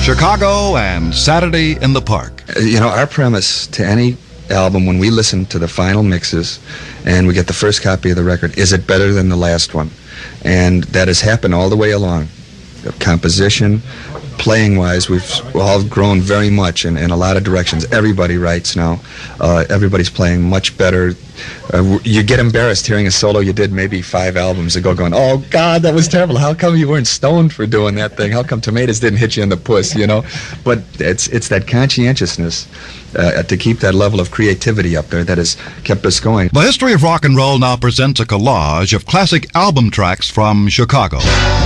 Chicago and Saturday in the Park. You know, our premise to any album, when we listen to the final mixes and we get the first copy of the record, is it better than the last one? And that has happened all the way along. Composition, playing-wise, we've all grown very much in a lot of directions. Everybody writes now. Everybody's playing much better. You get embarrassed hearing a solo you did maybe 5 albums ago going, oh, God, that was terrible. How come you weren't stoned for doing that thing? How come tomatoes didn't hit you in the puss, you know? But it's that conscientiousness to keep that level of creativity up there that has kept us going. The History of Rock and Roll now presents a collage of classic album tracks from Chicago.